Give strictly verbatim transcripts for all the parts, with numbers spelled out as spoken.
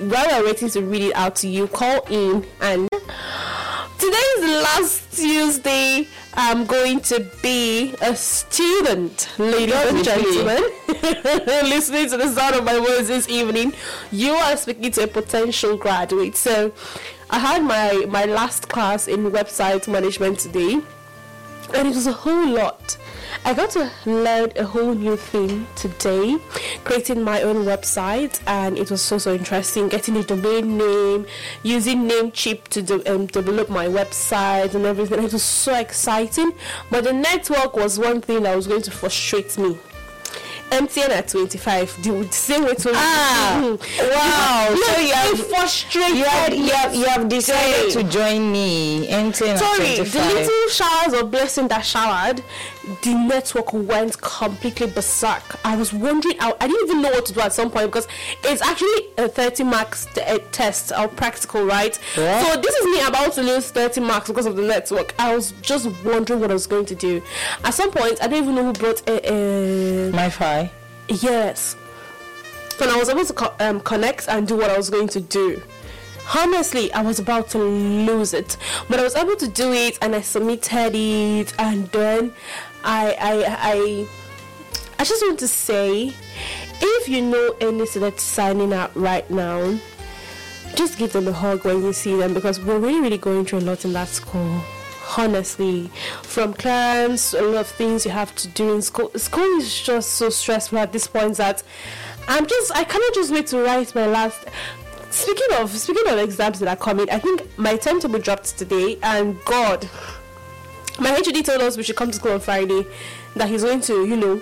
while we're waiting to read it out to you, call in. And today is the last Tuesday. I'm going to be a student, ladies and gentlemen. Listening to the sound of my voice this evening, you are speaking to a potential graduate. So I had my, my last class in website management today, and it was a whole lot. I got to learn a whole new thing today, creating my own website, and it was so so interesting. Getting a domain name, using Namecheap to de- um, develop my website and everything. It was so exciting, but the network was one thing that was going to frustrate me. M T N at twenty-five, the same way to ah mm-hmm. Wow. No, so you have frustrated you have, you have, you have decided to join me. M T N Sorry, at twenty-five. the little showers of blessing that showered, the network went completely berserk. I was wondering, I, I didn't even know what to do at some point, because it's actually a thirty marks t- a test or practical, right? Yeah. So this is me about to lose thirty marks because of the network. I was just wondering what I was going to do. At some point, I don't even know who brought a, a MiFi. Yes. And I was able to co- um, connect and do what I was going to do. Honestly, I was about to lose it, but I was able to do it, and I submitted it, and then I I I I just want to say, if you know any student signing up right now, just give them a hug when you see them, because we're really really going through a lot in that school. Honestly, from class, a lot of things you have to do in school. School is just so stressful at this point that I'm just I cannot just wait to write my last. Speaking of speaking of exams that are coming, I think my timetable dropped today, and God, my H O D told us we should come to school on Friday, that he's going to, you know,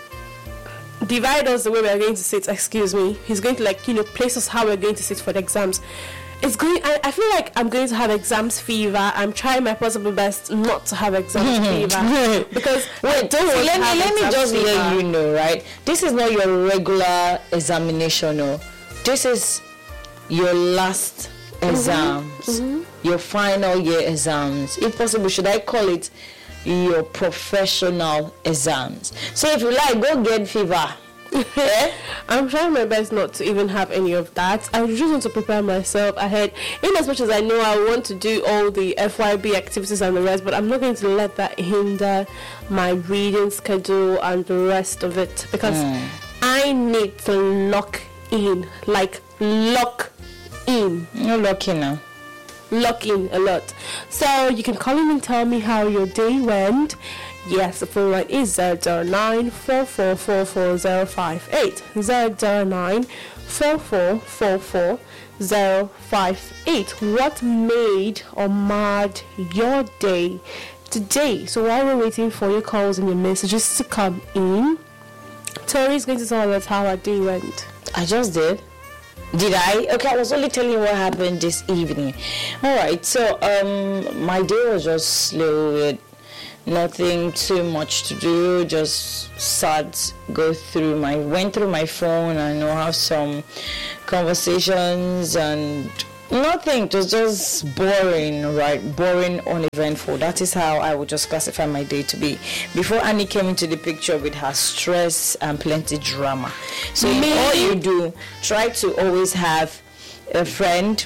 divide us the way we are going to sit. Excuse me, he's going to, like, you know, place us how we're going to sit for the exams. It's going. I, I feel like I'm going to have exams fever. I'm trying my possible best not to have exams fever, because wait, don't want let to have me let me exam just fever. let you know, right? This is not your regular examination, no. This is your last exams, mm-hmm. your final year exams. If possible, should I call it your professional exams? So if you like, go get fever. Yeah? I'm trying my best not to even have any of that. I just want to prepare myself ahead, in as much as I know I want to do all the F Y B activities and the rest, but I'm not going to let that hinder my reading schedule and the rest of it, because mm. I need to lock in, like lock in. You're lucky now. Lock in a lot. So you can call in and tell me how your day went. Yes, the phone line is zero nine four four four four zero five eight. zero nine four four four four zero five eight. What made or marred your day today? So while we're waiting for your calls and your messages to come in, Tori is going to tell us how our day went. I just did. Did I? Okay, I was only telling you what happened this evening. Alright, so um my day was just slow with nothing too much to do, just sat, go through my, went through my phone and have some conversations and nothing. It was just boring, right? Boring, uneventful. That is how I would just classify my day to be. Before Annie came into the picture with her stress and plenty drama. So in all you do, try to always have a friend.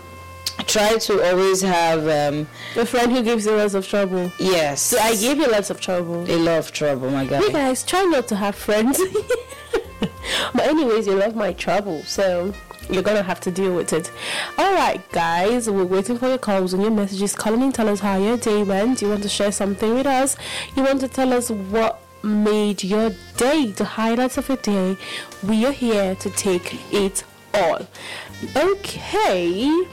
Try to always have um, a friend who gives you lots of trouble. Yes. So I gave you lots of trouble. A lot of trouble, my guy. You guys, try not to have friends. But anyways, you love my trouble, so you're gonna have to deal with it. Alright guys, we're waiting for your calls and your messages. Call in and tell us how your day went. You want to share something with us? You want to tell us what made your day, the highlights of your day? We are here to take it all. Okay,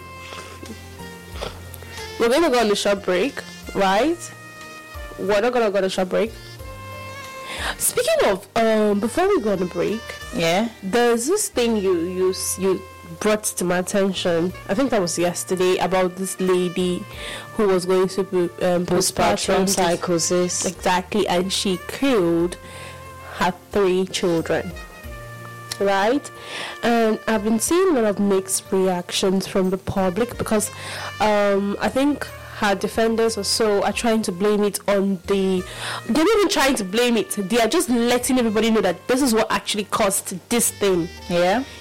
we're gonna go on a short break, right? We're not gonna go on a short break. Speaking of, um, before we go on a break, yeah, there's this thing you you you brought to my attention. I think that was yesterday, about this lady who was going to be um, postpartum psychosis. Exactly, and she killed her three children. Right, and I've been seeing a lot of mixed reactions from the public, because um, I think her defenders or so are trying to blame it on the. They're not even trying to blame it. They are just letting everybody know that this is what actually caused this thing. Yeah.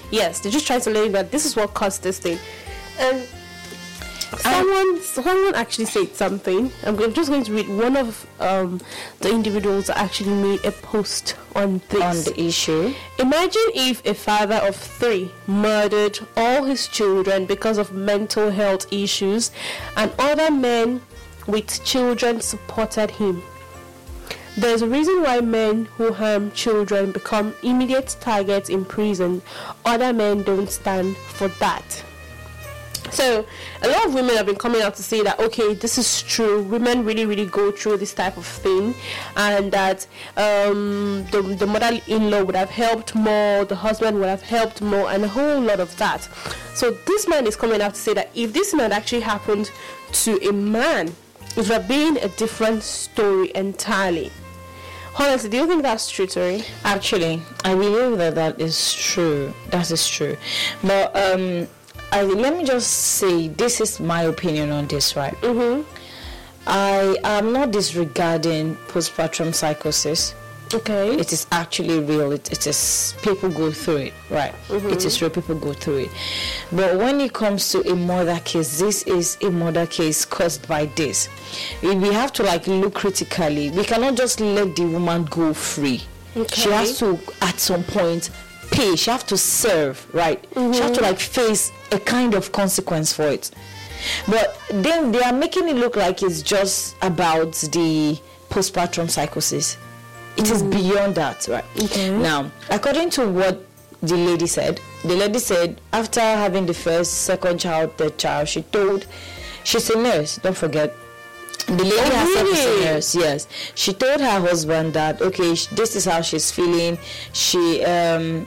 Yes, they're just trying to let you know that this is what caused this thing. And someone someone actually said something. I'm just going to read one of um, the individuals that actually made a post on this. On the issue. Imagine if a father of three murdered all his children because of mental health issues, and other men with children supported him. There's a reason why men who harm children become immediate targets in prison. Other men don't stand for that. So a lot of women have been coming out to say that, okay, this is true, women really really go through this type of thing, and that um, the, the mother-in-law would have helped more, the husband would have helped more, and a whole lot of that. So this man is coming out to say that if this man actually happened to a man, it would have been a different story entirely. Honestly, do you think that's true, Tori? Actually, I believe that that is true. That is true. But um, I, let me just say, this is my opinion on this, right? Mm-hmm. I am not disregarding postpartum psychosis. Okay. It is actually real. It, it is, people go through it, right? Mm-hmm. It is real. People go through it. But when it comes to a murder case, this is a murder case caused by this. We have to like look critically. We cannot just let the woman go free. Okay. She has to, at some point, pay. She has to serve, right? Mm-hmm. She has to like face a kind of consequence for it. But then they are making it look like it's just about the postpartum psychosis. It is beyond that, right? Okay. Now, according to what the lady said, the lady said after having the first, second child, third child, she told, she's a nurse, don't forget. The lady oh, herself really? is a nurse, yes. She told her husband that, okay, this is how she's feeling. She, um,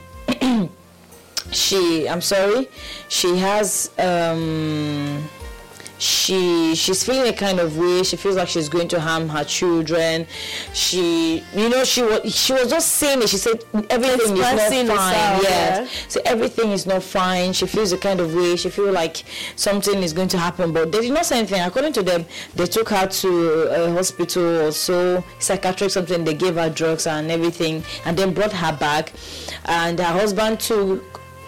she, I'm sorry, she has, um... She she's feeling a kind of way. She feels like she's going to harm her children. She, you know, she was she was just saying it. She said everything is not fine. Yes, yeah. So everything is not fine. She feels a kind of way. She feels like something is going to happen. But they did not say anything. According to them, they took her to a hospital or so, psychiatric something. They gave her drugs and everything, and then brought her back. And her husband took.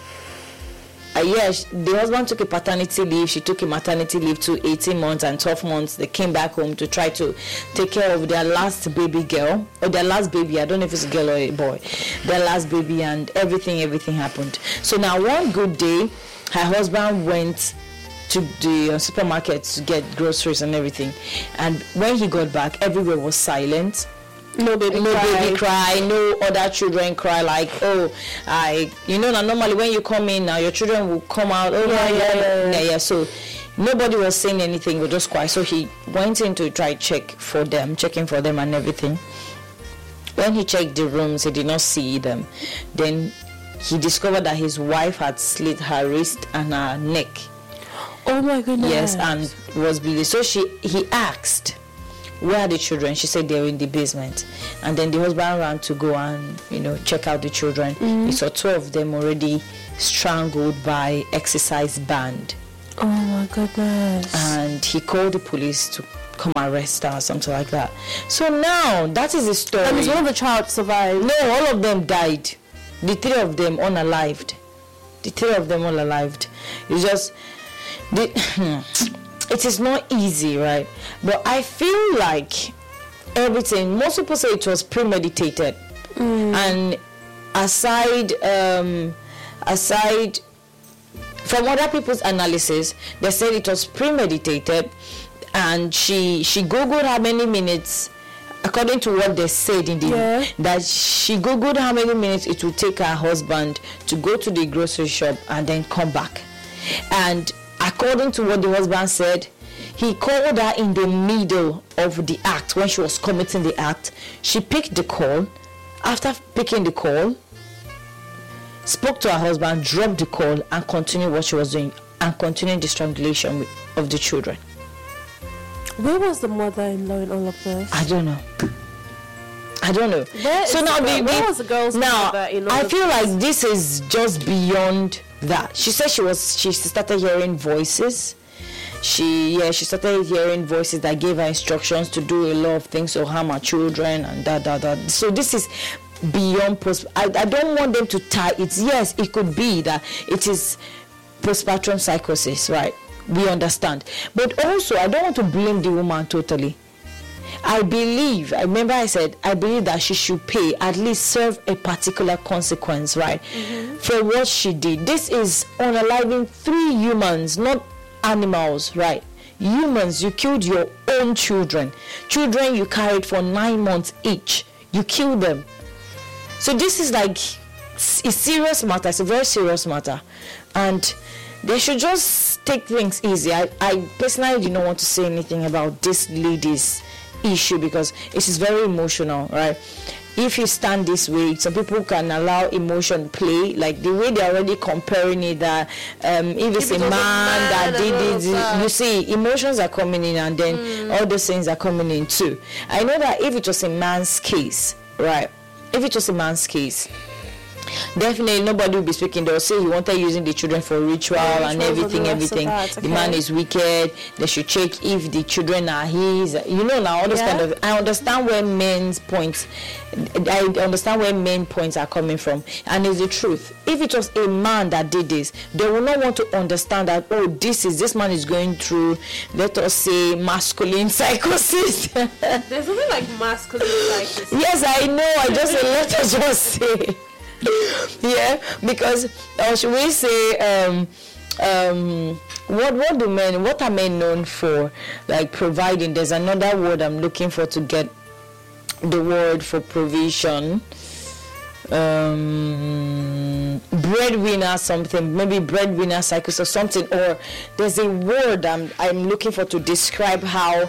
Uh, yes, the husband took a paternity leave. She took a maternity leave to eighteen months and twelve months. They came back home to try to take care of their last baby girl or their last baby. I don't know if it's a girl or a boy. Their last baby, and everything, everything happened. So now one good day, her husband went to the uh, supermarket to get groceries and everything. And when he got back, everywhere was silent. No baby no cry. baby cry, no other children cry like, oh, I, you know, now normally when you come in now, your children will come out, oh, yeah, yeah, yeah, yeah, yeah, yeah. So nobody was saying anything, we just quiet. So he went in to try check for them, checking for them and everything. When he checked the rooms, he did not see them. Then he discovered that his wife had slit her wrist and her neck. Oh my goodness. Yes, and was bleeding. So she, he asked, where are the children? She said they were in the basement. And then the husband ran to go and, you know, check out the children. Mm-hmm. He saw two of them already strangled by exercise band. Oh my goodness. And he called the police to come arrest her or something like that. So now, that is the story. And one of the child survived? No, all of them died. The three of them unalived. The three of them unalived. It's just... The, it is not easy, right? But I feel like everything, most people say it was premeditated. Mm. And aside, um, aside from other people's analysis, they said it was premeditated, and she she googled how many minutes, according to what they said in the yeah. that she googled how many minutes it would take her husband to go to the grocery shop and then come back. And according to what the husband said, he called her in the middle of the act when she was committing the act. She picked the call. After picking the call, spoke to her husband, dropped the call, and continued what she was doing, and continued the strangulation of the children. Where was the mother-in-law in all of this? I don't know. I don't know. Where so now, the, the, where the, was the girl's now mother in all I of feel this? like this is just beyond that. She said she was. She started hearing voices. She yeah. She started hearing voices that gave her instructions to do a lot of things to harm her children and that that that. So this is beyond post. I, I don't want them to tie it. Yes, it could be that it is postpartum psychosis, right? We understand. But also, I don't want to blame the woman totally. I believe, I remember I said, I believe that she should pay, at least serve a particular consequence, right? Mm-hmm. For what she did. This is unaliving three humans, not animals, right? Humans, you killed your own children. Children you carried for nine months each. You killed them. So this is like a serious matter. It's a very serious matter. And they should just take things easy. I, I personally do not want to say anything about this lady's issue because it is very emotional, right? If you stand this way, some people can allow emotion play, like the way they're already comparing it that um, if it's if a, it man a man that did it, you see, emotions are coming in and then mm. all those things are coming in too. I know that if it was a man's case, right? If it was a man's case, definitely nobody will be speaking. They'll say he wanted using the children for ritual yeah, and everything, everything. Okay. The man is wicked. They should check if the children are his. You know, now all those yeah. kind of. I understand where men's points. I understand where men points are coming from, and it's the truth. If it was a man that did this, they will not want to understand that. Oh, this is this man is going through. Let us say masculine psychosis. There's something like masculine psychosis. Yes, I know. I just say let us just say. Yeah, because or should we say um um what what do men what are men known for, like providing? There's another word I'm looking for to get the word for provision. Um breadwinner something, maybe breadwinner psychosis or something, or there's a word I'm I'm looking for to describe how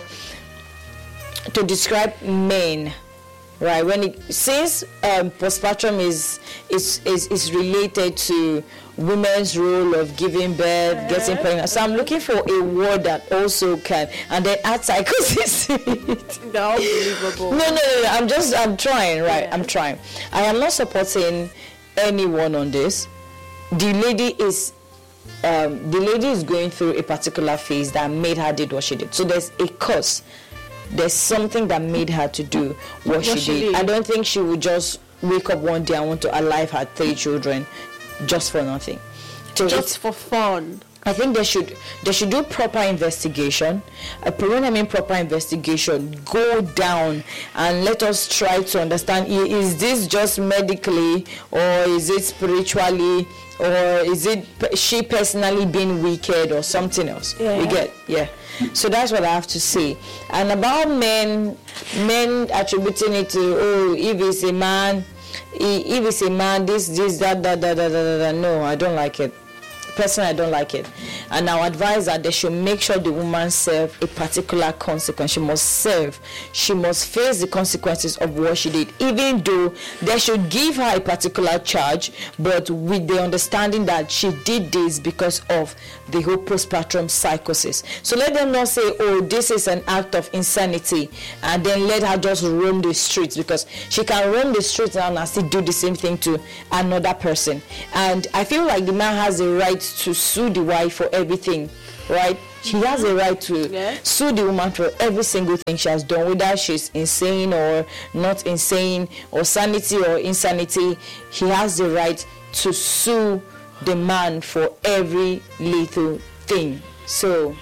to describe men. Right, when it since um, postpartum is, is is is related to women's role of giving birth, uh-huh. getting pregnant, so I'm looking for a word that also can, and then add psychosis. Unbelievable. No, no, no, no. I'm just I'm trying, right? Yeah. I'm trying. I am not supporting anyone on this. The lady is. Um, the lady is going through a particular phase that made her did what she did. So there's a cause. There's something that made her to do what, what she, she did. did. I don't think she would just wake up one day and want to alive her three children just for nothing. So just for fun. I think they should they should do proper investigation. Uh, when I mean proper investigation, go down and let us try to understand: is this just medically, or is it spiritually, or is it she personally being wicked, or something else? Yeah. We get yeah. So that's what I have to say. And about men, men attributing it to oh, if it's a man, if it's a man, this this that that that that that. that. No, I don't like it. Personally, I don't like it, and I advise that they should make sure the woman serve a particular consequence. She must serve. She must face the consequences of what she did, even though they should give her a particular charge, but with the understanding that she did this because of the whole postpartum psychosis. So let them not say, oh, this is an act of insanity, and then let her just roam the streets, because she can roam the streets now and still do the same thing to another person. And I feel like the man has the right to sue the wife for everything, right? He has a right to yeah. sue the woman for every single thing she has done, whether she's insane or not insane, or sanity or insanity. He has the right to sue the man for every little thing. So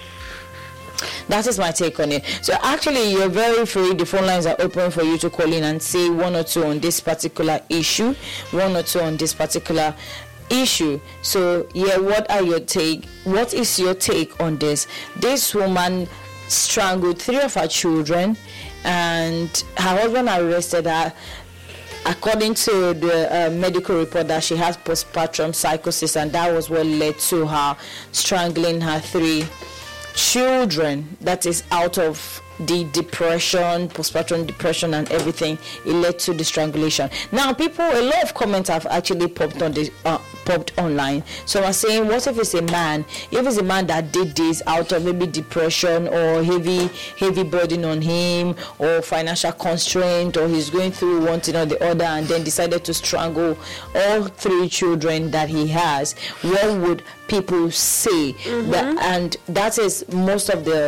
that is my take on it. So actually, you're very free. The phone lines are open for you to call in and say one or two on this particular issue, one or two on this particular issue. So yeah, what are your take what is your take on this? This woman strangled three of her children, and her husband arrested her. According to the uh, medical report, that she has postpartum psychosis, and that was what led to her strangling her three children. That is out of the depression, postpartum depression and everything. It led to the strangulation. Now people, a lot of comments have actually popped on the uh, popped online. So I'm saying, what if it's a man? If it's a man that did this out of maybe depression or heavy heavy burden on him, or financial constraint, or he's going through one thing or the other, and then decided to strangle all three children that he has, what would people say? Mm-hmm. That, and that is most of the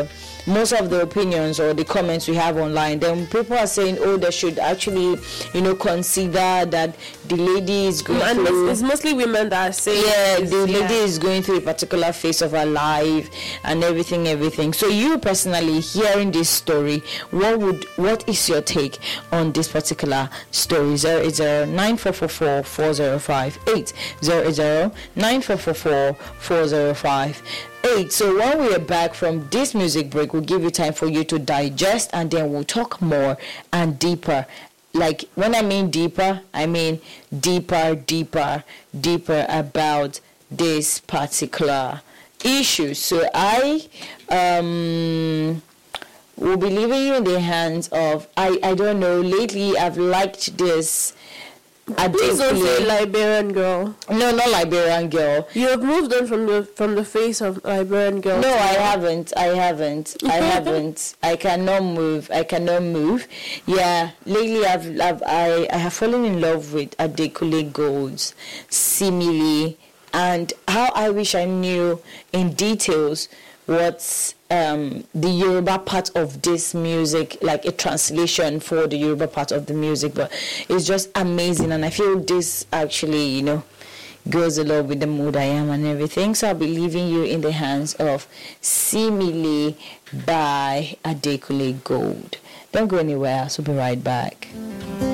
most of the opinions or the comments we have online, then people are saying, oh, they should actually, you know, consider that the lady is going and through. it's, it's mostly women that are saying. Yeah, this, the yeah. lady is going through a particular phase of her life and everything, everything. So you personally hearing this story, what would, what is your take on this particular story? Zero eight zero nine four four four four zero five eight zero eight zero nine four four four four zero five eight. So when we are back from this music break, we'll give you time for you to digest, and then we'll talk more and deeper. Like, when I mean deeper, I mean deeper, deeper, deeper about this particular issue. So I um will be leaving you in the hands of, I, I don't know, lately I've liked this. Please don't say Liberian girl. No, not Liberian girl. You have moved on from the from the face of Liberian girl. No, I haven't. I haven't. I haven't. I cannot move. I cannot move. Yeah, lately I've, I've I I have fallen in love with Adekunle Gold's Simile, and how I wish I knew in details what's um the Yoruba part of this music, like a translation for the Yoruba part of the music. But it's just amazing, and I feel this actually, you know, goes along with the mood I am and everything. So I'll be leaving you in the hands of Simile by Adekunle Gold. Don't go anywhere else. We'll be right back.